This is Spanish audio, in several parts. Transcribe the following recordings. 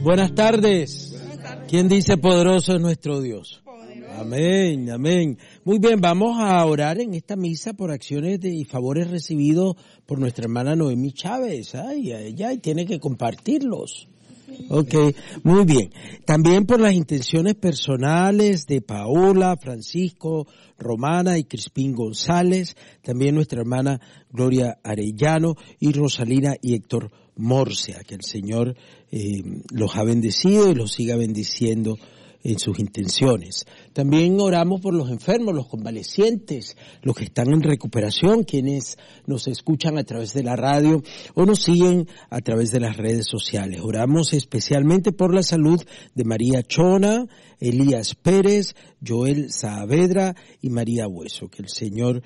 Buenas tardes. ¿Quién dice poderoso es nuestro Dios? Amén, amén. Muy bien, vamos a orar en esta misa por acciones y favores recibidos por nuestra hermana Noemí Chávez. Ay, ella tiene que compartirlos. Ok, muy bien. También por las intenciones personales de Paola, Francisco, Romana y Crispín González. También nuestra hermana Gloria Arellano y Rosalina y Héctor Mórcea. Que el Señor los ha bendecido y los siga bendiciendo en sus intenciones. También oramos por los enfermos, los convalecientes, los que están en recuperación, quienes nos escuchan a través de la radio o nos siguen a través de las redes sociales. Oramos especialmente por la salud de María Chona, Elías Pérez, Joel Saavedra y María Hueso. Que el Señor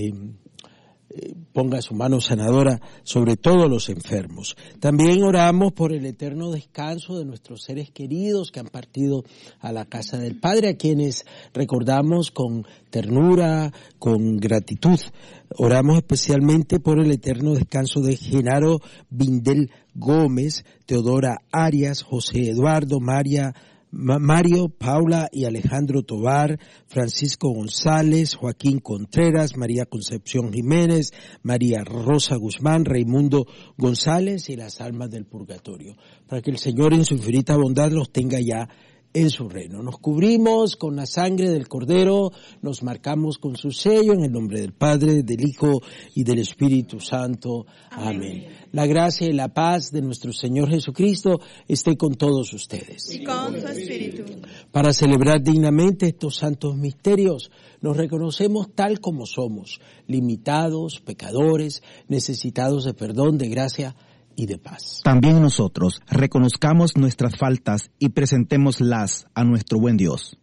ponga su mano sanadora sobre todos los enfermos. También oramos por el eterno descanso de nuestros seres queridos que han partido a la casa del Padre, a quienes recordamos con ternura, con gratitud. Oramos especialmente por el eterno descanso de Genaro Vindel Gómez, Teodora Arias, José Eduardo, Mario, Paula y Alejandro Tobar, Francisco González, Joaquín Contreras, María Concepción Jiménez, María Rosa Guzmán, Raimundo González y las almas del purgatorio, para que el Señor en su infinita bondad los tenga ya en su reino. Nos cubrimos con la sangre del Cordero, nos marcamos con su sello en el nombre del Padre, del Hijo y del Espíritu Santo. Amén. La gracia y la paz de nuestro Señor Jesucristo esté con todos ustedes. Y con su espíritu. Para celebrar dignamente estos santos misterios, nos reconocemos tal como somos, limitados, pecadores, necesitados de perdón, de gracia y de paz. También nosotros reconozcamos nuestras faltas y presentémoslas a nuestro buen Dios.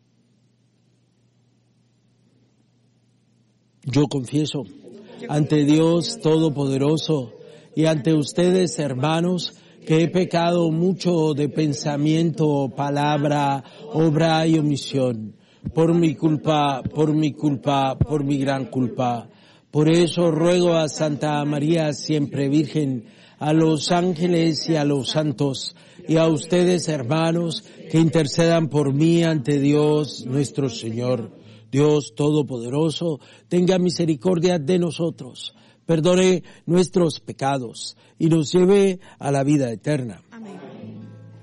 Yo confieso ante Dios Todopoderoso y ante ustedes, hermanos, que he pecado mucho de pensamiento, palabra, obra y omisión, por mi culpa, por mi gran culpa. Por eso ruego a Santa María siempre Virgen, a los ángeles y a los santos, y a ustedes, hermanos, que intercedan por mí ante Dios nuestro Señor. Dios Todopoderoso, tenga misericordia de nosotros, perdone nuestros pecados y nos lleve a la vida eterna. Amén.